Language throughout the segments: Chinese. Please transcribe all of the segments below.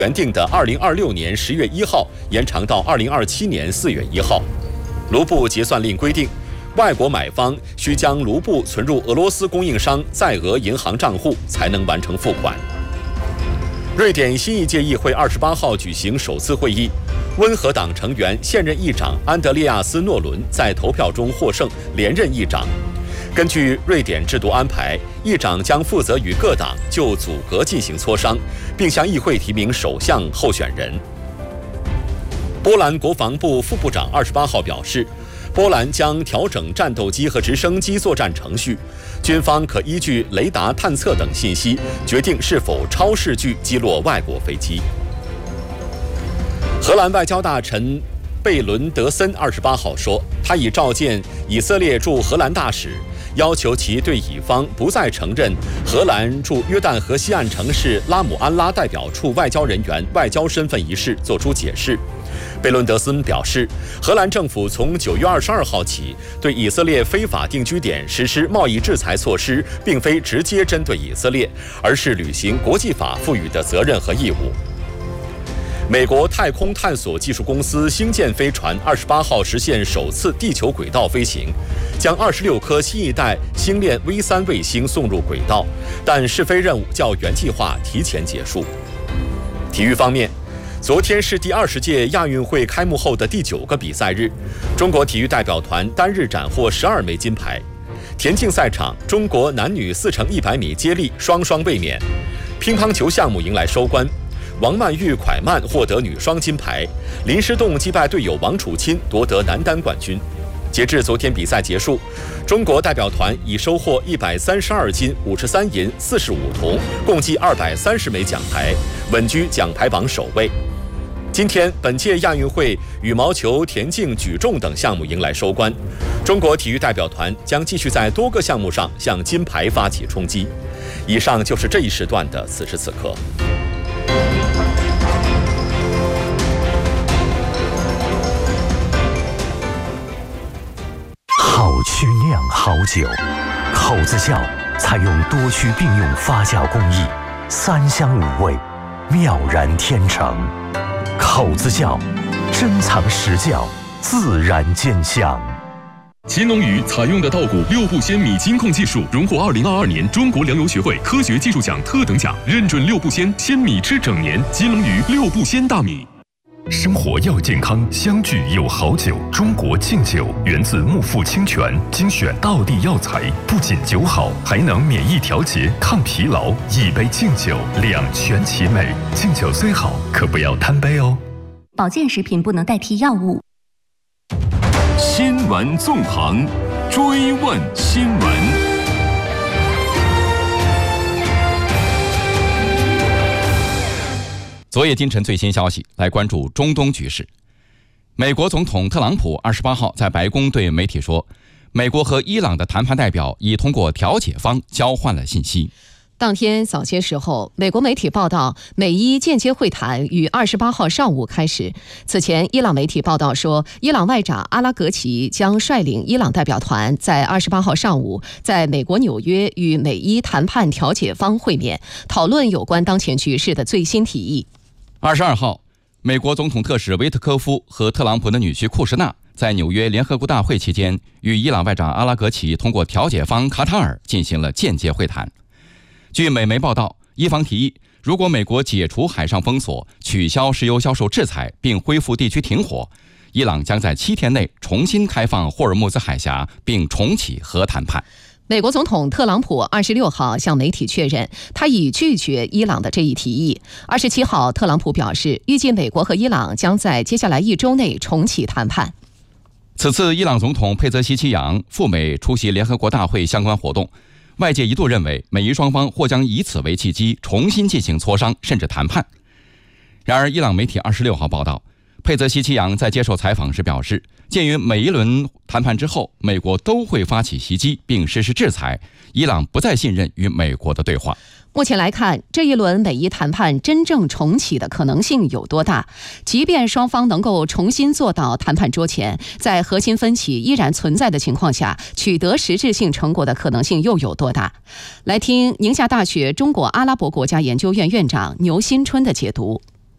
原定的2026年10月1号延长到2027年4月1号。卢布结算令规定，外国买方需将卢布存入俄罗斯供应商在俄银行账户，才能完成付款。瑞典新一届议会28号举行首次会议，温和党成员现任议长安德烈亚斯·诺伦在投票中获胜，连任议长。根据瑞典制度安排，议长将负责与各党就组阁进行磋商，并向议会提名首相候选人。波兰国防部副部长28号表示，波兰将调整战斗机和直升机作战程序，军方可依据雷达探测等信息，决定是否超视距击落外国飞机。荷兰外交大臣贝伦德森28号说，他已召见以色列驻荷兰大使，要求其对以方不再承认荷兰驻约旦河西岸城市拉姆安拉代表处外交人员外交身份一事作出解释。贝伦德森表示，荷兰政府从9月22号起对以色列非法定居点实施贸易制裁措施，并非直接针对以色列，而是履行国际法赋予的责任和义务。美国太空探索技术公司星舰飞船28号实现首次地球轨道飞行，将26颗新一代星链 V3 卫星送入轨道，但试飞任务较原计划提前结束。体育方面，昨天是第20届亚运会开幕后的第9个比赛日，中国体育代表团单日斩获12枚金牌。田径赛场，中国男女4×100米接力双双卫冕，乒乓球项目迎来收官。王曼玉蒯曼获得女双金牌，林诗栋击败队友王楚钦夺得男单冠军。截至昨天比赛结束，中国代表团已收获132金、53银、45铜，共计230枚奖牌，稳居奖牌榜首位。今天，本届亚运会羽毛球、田径、举重等项目迎来收官，中国体育代表团将继续在多个项目上向金牌发起冲击。以上就是这一时段的此时此刻。 好曲酿好酒，口子窖采用多区并用发酵工艺，3香5味，妙然天成。口子窖，珍藏实窖，自然见香。 乾隆鱼采用的稻谷6步鲜米金控技术，荣获2022年中国粮油学会科学技术奖特等奖，认准6步鲜鲜米吃整年。金龙鱼6步鲜大米。 生活要健康，相聚有好酒。中国敬酒源自木富清泉，精选道地药材，不仅酒好，还能免疫调节、抗疲劳。一杯敬酒，两全其美。敬酒虽好，可不要贪杯哦。 保健食品不能代替药物。 新闻纵横，追问新闻。 昨夜今晨最新消息，来关注中东局势。美国总统特朗普28号在白宫对媒体说，美国和伊朗的谈判代表已通过调解方交换了信息。 当天早些时候，美国媒体报道，美伊间接会谈于28号上午开始。此前，伊朗媒体报道说，伊朗外长阿拉格齐将率领伊朗代表团在28号上午在美国纽约与美伊谈判调解方会面，讨论有关当前局势的最新提议。 22号，美国总统特使维特科夫和特朗普的女婿库什纳在纽约联合国大会期间，与伊朗外长阿拉格齐通过调解方卡塔尔进行了间接会谈。据美媒报道，伊方提议，如果美国解除海上封锁、取消石油销售制裁并恢复地区停火，伊朗将在7天内重新开放霍尔木兹海峡，并重启核谈判。 美国总统特朗普26号向媒体确认，他已拒绝伊朗的这一提议。27号，特朗普表示，预计美国和伊朗将在接下来1周内重启谈判。 此次伊朗总统佩泽西奇扬赴美出席联合国大会相关活动，外界一度认为美伊双方或将以此为契机重新进行磋商甚至谈判。然而，伊朗媒体26号报道，佩泽西奇扬在接受采访时表示，鉴于每一轮谈判之后，美国都会发起袭击并实施制裁，伊朗不再信任与美国的对话。 目前来看，这一轮美伊谈判真正重启的可能性有多大？即便双方能够重新坐到谈判桌前，在核心分歧依然存在的情况下，取得实质性成果的可能性又有多大？来听宁夏大学中国阿拉伯国家研究院院长牛新春的解读。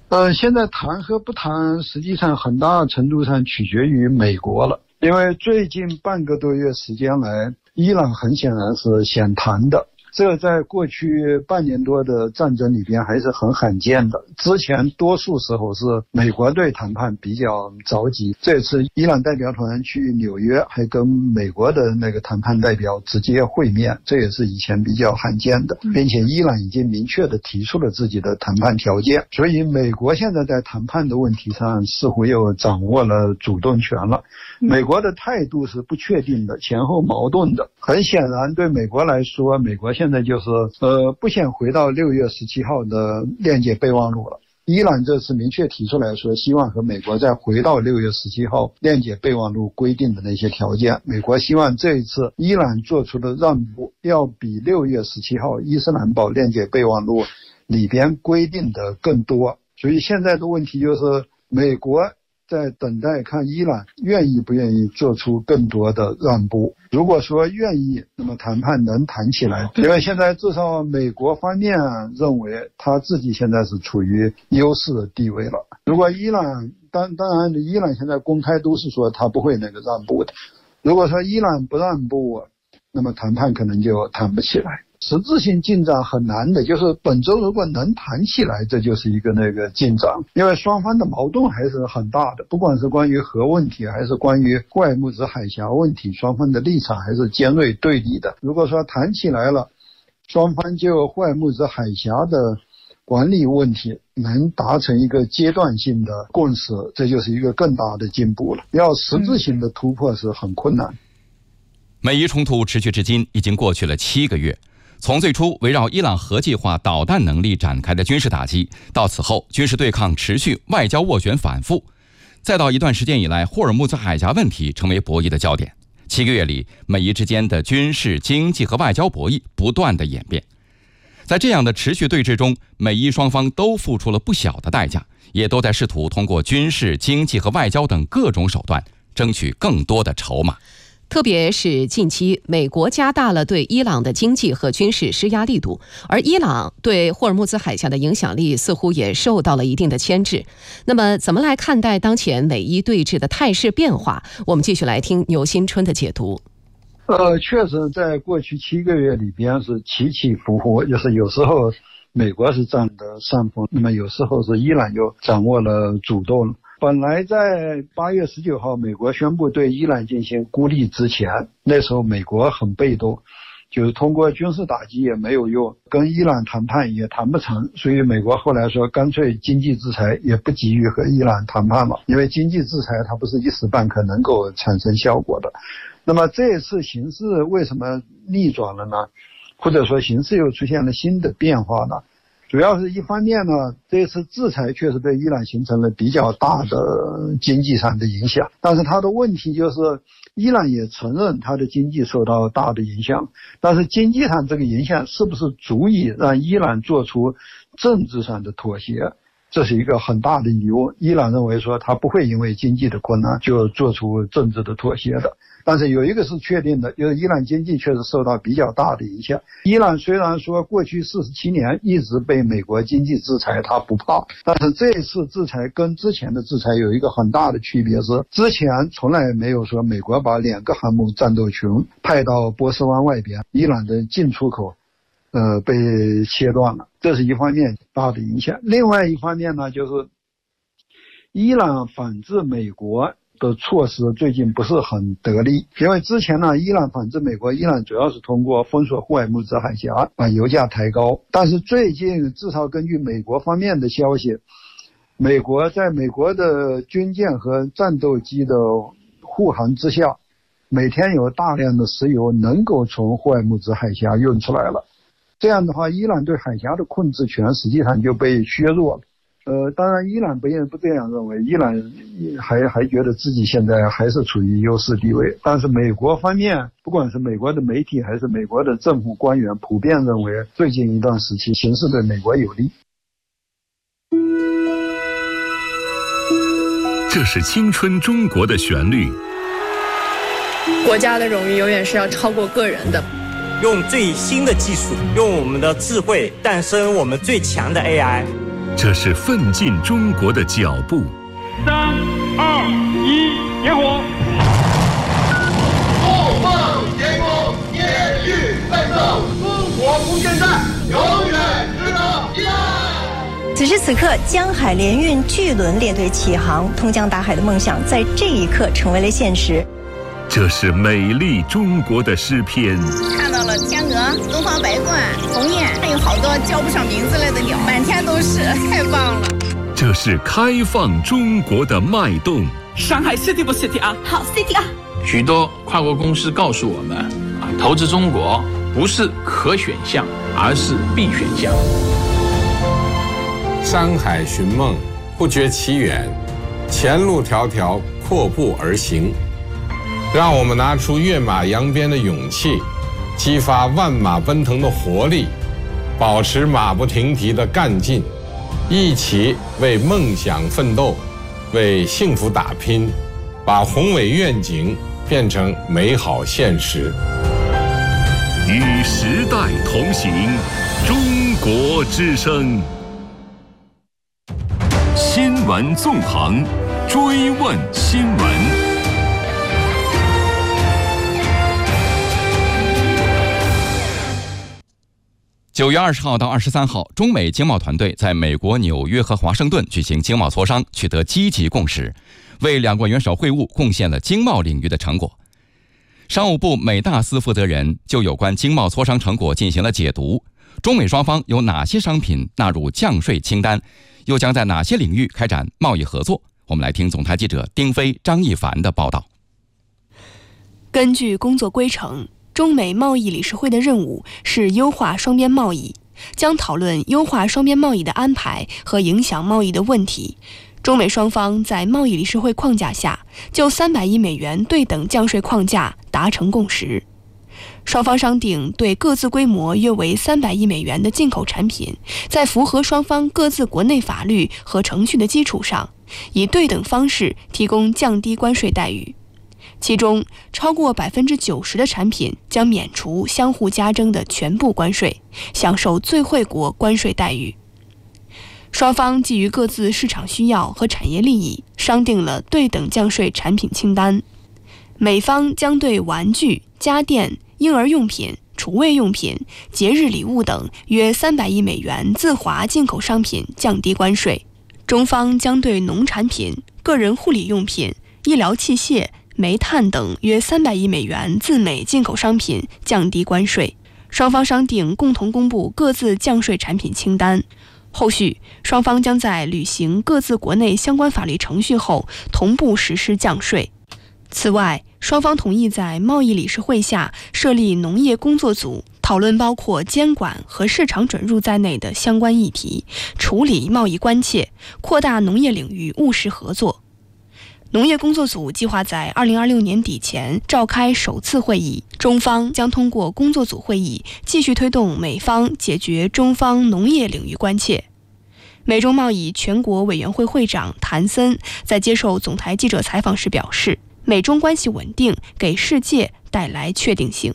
现在谈和不谈，实际上很大程度上取决于美国了。因为最近半个多月时间来，伊朗很显然是想谈的，这在过去半年多的战争里边还是很罕见的。之前多数时候是美国对谈判比较着急，这次伊朗代表团去纽约还跟美国的那个谈判代表直接会面，这也是以前比较罕见的，并且伊朗已经明确的提出了自己的谈判条件，所以美国现在在谈判的问题上似乎又掌握了主动权了。美国的态度是不确定的，前后矛盾的。很显然对美国来说，美国现在就是不想回到6月17号的链接备忘录了。伊朗这次明确提出来说，希望和美国再回到6月17号链接备忘录规定的那些条件。美国希望这一次伊朗做出的让步要比6月17号伊斯兰堡链接备忘录里边规定的更多。所以现在的问题就是美国在等待看伊朗愿意不愿意做出更多的让步。如果说愿意，那么谈判能谈起来，因为现在至少美国方面认为他自己现在是处于优势的地位了。如果伊朗当然伊朗现在公开都是说他不会那个让步的，如果说伊朗不让步，那么谈判可能就谈不起来。实质性进展很难的，就是本周如果能谈起来，这就是一个那个进展，因为双方的矛盾还是很大的，不管是关于核问题还是关于霍尔木兹海峡问题，双方的立场还是尖锐对立的。如果说谈起来了，双方就霍尔木兹海峡的管理问题能达成一个阶段性的共识，这就是一个更大的进步了。要实质性的突破是很困难。 美伊冲突持续至今已经过去了7个月。从最初围绕伊朗核计划导弹能力展开的军事打击，到此后军事对抗持续，外交斡旋反复，再到一段时间以来霍尔木兹海峡问题成为博弈的焦点。7个月里，美伊之间的军事、经济和外交博弈不断的演变。在这样的持续对峙中，美伊双方都付出了不小的代价，也都在试图通过军事、经济和外交等各种手段争取更多的筹码。 特别是近期，美国加大了对伊朗的经济和军事施压力度，而伊朗对霍尔木兹海峡的影响力似乎也受到了一定的牵制。那么，怎么来看待当前美伊对峙的态势变化？我们继续来听牛新春的解读。 确实，在过去7个月里边是起起伏伏，就是有时候美国是占的上风，那么有时候是伊朗又掌握了主动。本来在8月19号美国宣布对伊朗进行孤立之前，那时候美国很被动，就是通过军事打击也没有用，跟伊朗谈判也谈不成，所以美国后来说干脆经济制裁也不急于和伊朗谈判了，因为经济制裁它不是一时半刻能够产生效果的。那么这次形势为什么逆转了呢？或者说形势又出现了新的变化呢？主要是一方面呢，这次制裁确实对伊朗形成了比较大的经济上的影响，但是它的问题就是伊朗也承认它的经济受到大的影响，但是经济上这个影响是不是足以让伊朗做出政治上的妥协，这是一个很大的疑问。伊朗认为说他不会因为经济的困难就做出政治的妥协的，但是有一个是确定的，就是伊朗经济确实受到比较大的影响。伊朗虽然说过去47年一直被美国经济制裁，他不怕，但是这次制裁跟之前的制裁有一个很大的区别，是之前从来没有说美国把2个航母战斗群派到波斯湾外边，伊朗的进出口被切断了，这是一方面大的影响。另外一方面呢，就是伊朗反制美国的措施最近不是很得力，因为之前呢，伊朗反制美国，伊朗主要是通过封锁霍尔木兹海峡把油价抬高，但是最近至少根据美国方面的消息，美国在美国的军舰和战斗机的护航之下，每天有大量的石油能够从霍尔木兹海峡运出来了，这样的话伊朗对海峡的控制权实际上就被削弱了。当然伊朗不这样认为，伊朗还觉得自己现在还是处于优势地位，但是美国方面，不管是美国的媒体还是美国的政府官员，普遍认为最近一段时期形势对美国有利。 这是青春中国的旋律。 国家的荣誉永远是要超过个人的。 用最新的技术，用我们的智慧诞生我们最强的 AI。 这是奋进中国的脚步。 3、2、1，点火！ 共奉天宫，业欲奋斗，中国不现代，永远值得依赖。 此时此刻，江海联运巨轮列队起航，通江达海的梦想在这一刻成为了现实。 这是美丽中国的诗篇。 看到了天鹅、东方白鹳、鸿雁，还有好多叫不上名字来的鸟，满天都是，太棒了。 这是开放中国的脉动。 上海 City 不 City 啊？ 好 City 啊！ 许多跨国公司告诉我们，投资中国不是可选项，而是必选项。 山海寻梦，不觉其远，前路迢迢，阔步而行。让我们拿出跃马扬鞭的勇气，激发万马奔腾的活力，保持马不停蹄的干劲，一起为梦想奋斗，为幸福打拼，把宏伟愿景变成美好现实。 与时代同行，中国之声。新闻纵横，追问新闻。 9月20号到23号，中美经贸团队在美国纽约和华盛顿举行经贸磋商，取得积极共识，为两国元首会晤贡献了经贸领域的成果。商务部美大司负责人就有关经贸磋商成果进行了解读，中美双方有哪些商品纳入降税清单，又将在哪些领域开展贸易合作？我们来听总台记者丁飞、张一凡的报道。 根据工作规程，中美贸易理事会的任务是优化双边贸易，将讨论优化双边贸易的安排和影响贸易的问题。中美双方在贸易理事会框架下，就300亿美元对等降税框架达成共识。双方商定对各自规模约为300亿美元的进口产品，在符合双方各自国内法律和程序的基础上，以对等方式提供降低关税待遇。其中，超过90%的产品将免除相互加征的全部关税，享受最惠国关税待遇。双方基于各自市场需要和产业利益，商定了对等降税产品清单。美方将对玩具、家电、婴儿用品、厨卫用品、节日礼物等约300亿美元自华进口商品降低关税。中方将对农产品、个人护理用品、医疗器械、煤炭等约300亿美元自美进口商品降低关税。双方商定共同公布各自降税产品清单。后续，双方将在履行各自国内相关法律程序后，同步实施降税。此外，双方同意在贸易理事会下设立农业工作组，讨论包括监管和市场准入在内的相关议题，处理贸易关切，扩大农业领域务实合作。农业工作组计划在2026年底前召开首次会议，中方将通过工作组会议继续推动美方解决中方农业领域关切。美中贸易全国委员会会长谭森在接受总台记者采访时表示，美中关系稳定给世界带来确定性。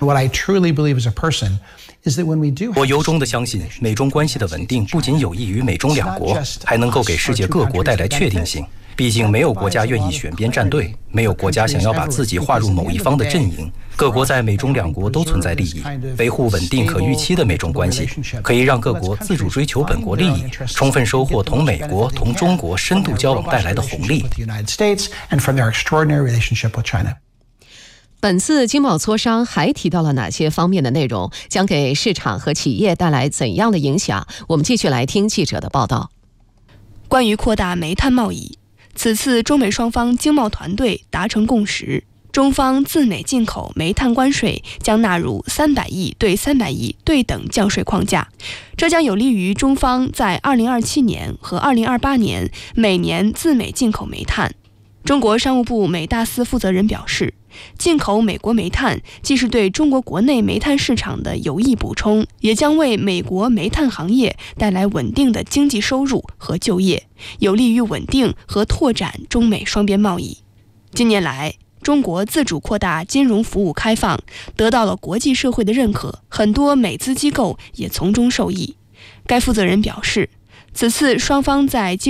我由衷地相信，美中关系的稳定不仅有益于美中两国，还能够给世界各国带来确定性。毕竟没有国家愿意选边站队，没有国家想要把自己划入某一方的阵营。各国在美中两国都存在利益，维护稳定可预期的美中关系，可以让各国自主追求本国利益，充分收获同美国、同中国深度交往带来的红利。 本次经贸磋商还提到了哪些方面的内容，将给市场和企业带来怎样的影响？我们继续来听记者的报道。 关于扩大煤炭贸易，此次中美双方经贸团队达成共识，中方自美进口煤炭关税将纳入300亿对300亿对等降税框架，这将有利于中方在2027年和2028年每年自美进口煤炭。中国商务部美大司负责人表示，进口美国煤炭既是对中国国内煤炭市场的有益补充，也将为美国煤炭行业带来稳定的经济收入和就业，有利于稳定和拓展中美双边贸易。近年来，中国自主扩大金融服务开放，得到了国际社会的认可，很多美资机构也从中受益。该负责人表示， 此次双方在